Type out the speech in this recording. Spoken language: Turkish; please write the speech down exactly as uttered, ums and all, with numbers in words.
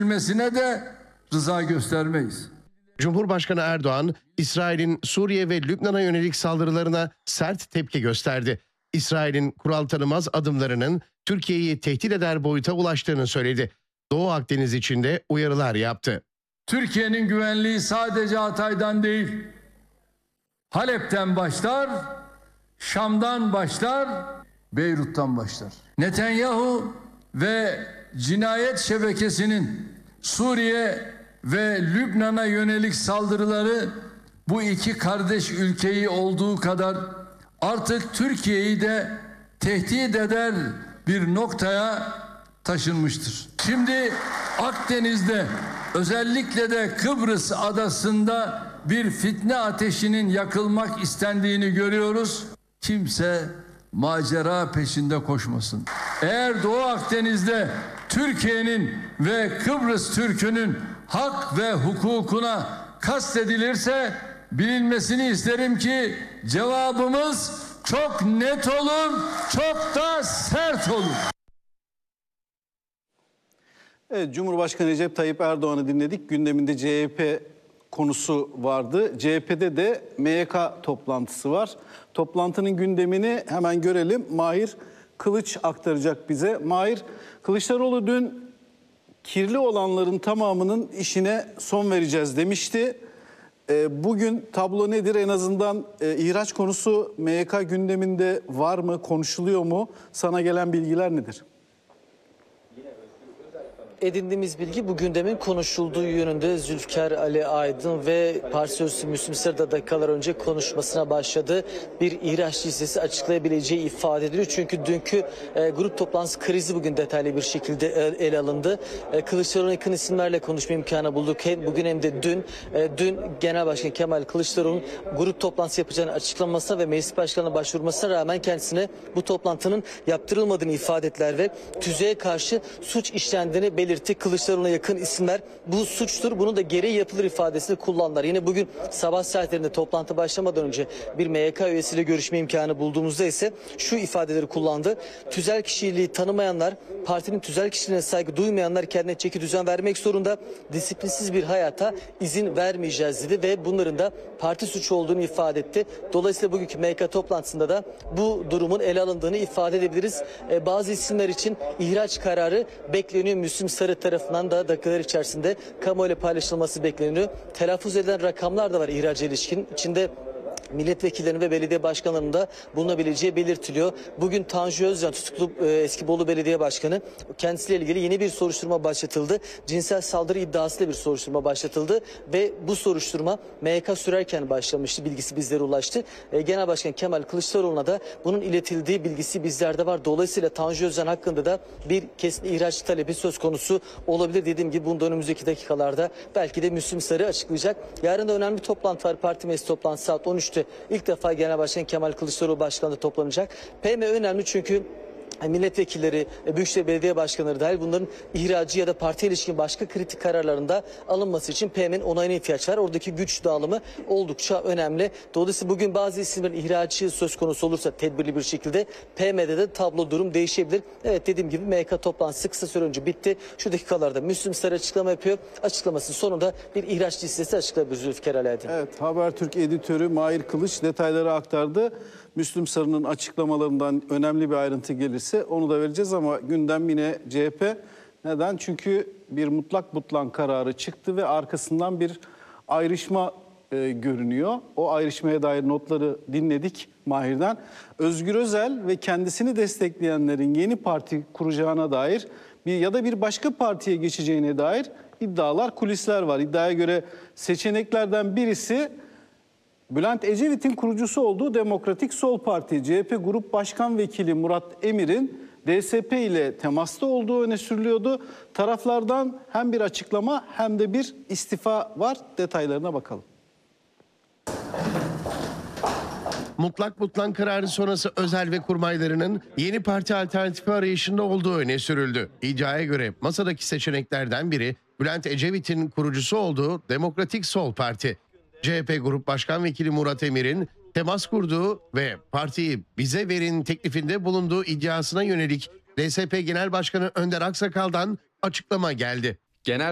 de rıza göstermeyiz. Cumhurbaşkanı Erdoğan, İsrail'in Suriye ve Lübnan'a yönelik saldırılarına sert tepki gösterdi. İsrail'in kural tanımaz adımlarının Türkiye'yi tehdit eder boyuta ulaştığını söyledi. Doğu Akdeniz için de uyarılar yaptı. Türkiye'nin güvenliği sadece Hatay'dan değil, Halep'ten başlar, Şam'dan başlar, Beyrut'tan başlar. Netanyahu ve cinayet şebekesinin Suriye ve Lübnan'a yönelik saldırıları bu iki kardeş ülkeyi olduğu kadar artık Türkiye'yi de tehdit eder bir noktaya taşınmıştır. Şimdi Akdeniz'de, özellikle de Kıbrıs adasında bir fitne ateşinin yakılmak istendiğini görüyoruz. Kimse macera peşinde koşmasın. Eğer Doğu Akdeniz'de Türkiye'nin ve Kıbrıs Türk'ünün hak ve hukukuna kastedilirse bilinmesini isterim ki cevabımız çok net olur, çok da sert olur. Evet, Cumhurbaşkanı Recep Tayyip Erdoğan'ı dinledik. Gündeminde C H P konusu vardı. C H P'de de M Y K toplantısı var. Toplantının gündemini hemen görelim. Mahir Kılıç aktaracak bize. Mahir, Kılıçdaroğlu dün kirli olanların tamamının işine son vereceğiz demişti. Bugün tablo nedir? En azından ihraç konusu M Y K gündeminde var mı? Konuşuluyor mu? Sana gelen bilgiler nedir? Edindiğimiz bilgi bu gündemin konuşulduğu yönünde. Zülfikar Ali Aydın ve Parti Sözcüsü Müslüm Sarı dakikalar önce konuşmasına başladı. Bir ihraç listesi açıklayabileceği ifade ediliyor. Çünkü dünkü e, grup toplantısı krizi bugün detaylı bir şekilde e, ele alındı. E, Kılıçdaroğlu'na yakın isimlerle konuşma imkanı bulduk. Hem bugün hem de dün. E, dün Genel Başkan Kemal Kılıçdaroğlu'nun grup toplantısı yapacağını açıklamasına ve meclis başkanına başvurmasına rağmen kendisine bu toplantının yaptırılmadığını ifade ettiler ve tüzüğe karşı suç işlendiğini belirtti. Kılıçdaroğlu'na yakın isimler bu suçtur, bunu da gereği yapılır ifadesini kullandılar. Yine bugün sabah saatlerinde toplantı başlamadan önce bir M Y K üyesiyle görüşme imkanı bulduğumuzda ise şu ifadeleri kullandı. Tüzel kişiliği tanımayanlar, partinin tüzel kişiliğine saygı duymayanlar kendine çeki düzen vermek zorunda. Disiplinsiz bir hayata izin vermeyeceğiz dedi ve bunların da parti suçu olduğunu ifade etti. Dolayısıyla bugünkü M Y K toplantısında da bu durumun ele alındığını ifade edebiliriz. Ee, bazı isimler için ihraç kararı bekleniyor. Müslüm Sarı tarafından da dakikalar içerisinde kamuoyuyla paylaşılması bekleniyor. Telaffuz edilen rakamlar da var ihraca ilişkin. İçinde milletvekillerinin ve belediye başkanlarının da bulunabileceği belirtiliyor. Bugün Tanju Özcan tutuklu e, eski Bolu Belediye Başkanı, kendisiyle ilgili yeni bir soruşturma başlatıldı. Cinsel saldırı iddiasıyla bir soruşturma başlatıldı ve bu soruşturma M Y K sürerken başlamıştı. Bilgisi bizlere ulaştı. E, Genel Başkan Kemal Kılıçdaroğlu'na da bunun iletildiği bilgisi bizlerde var. Dolayısıyla Tanju Özcan hakkında da bir kesin ihraç talebi söz konusu olabilir. Dediğim gibi bunu önümüzdeki dakikalarda belki de Müslüm Sarı açıklayacak. Yarın da önemli bir toplantı var. Parti meclis toplantısı saat on üçte. İlk defa Genel Başkan Kemal Kılıçdaroğlu başkanlığı toplanacak. P M önemli çünkü milletvekilleri, Büyükşehir Belediye Başkanları dahil bunların ihracı ya da partiye ilişkin başka kritik kararlarında alınması için P M'nin onayına ihtiyaç var. Oradaki güç dağılımı oldukça önemli. Dolayısıyla bugün bazı isimlerin ihracı söz konusu olursa tedbirli bir şekilde P M'de de tablo durum değişebilir. Evet, dediğim gibi M Y K toplantısı kısa süre önce bitti. Şu dakikalarda Müslüm Sarı açıklama yapıyor. Açıklamasının sonunda bir ihraç listesi açıklayabilir Zülfikar Ali Aydın. Evet, Habertürk editörü Mahir Kılıç detayları aktardı. Müslüm Sarı'nın açıklamalarından önemli bir ayrıntı gelirse onu da vereceğiz ama gündem yine C H P. Neden? Çünkü bir mutlak butlan kararı çıktı ve arkasından bir ayrışma e, görünüyor. O ayrışmaya dair notları dinledik Mahir'den. Özgür Özel ve kendisini destekleyenlerin yeni parti kuracağına dair bir ya da bir başka partiye geçeceğine dair iddialar, kulisler var. İddiaya göre seçeneklerden birisi Bülent Ecevit'in kurucusu olduğu Demokratik Sol Parti, C H P Grup Başkan Vekili Murat Emir'in D S P ile temasta olduğu öne sürülüyordu. Taraflardan hem bir açıklama hem de bir istifa var. Detaylarına bakalım. Mutlak butlan kararı sonrası Özel ve kurmaylarının yeni parti alternatifi arayışında olduğu öne sürüldü. İddiaya göre masadaki seçeneklerden biri Bülent Ecevit'in kurucusu olduğu Demokratik Sol Parti. C H P Grup Başkan Vekili Murat Emir'in temas kurduğu ve partiyi bize verin teklifinde bulunduğu iddiasına yönelik D S P Genel Başkanı Önder Aksakal'dan açıklama geldi. Genel